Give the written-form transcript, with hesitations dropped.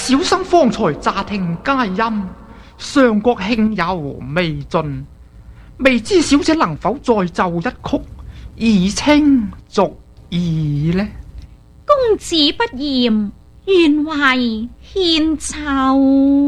小生方才乍聽佳音，上覺興猶未盡，未知小姐能否再奏一曲，以清俗意呢？ 公子不嫌，願為獻奏。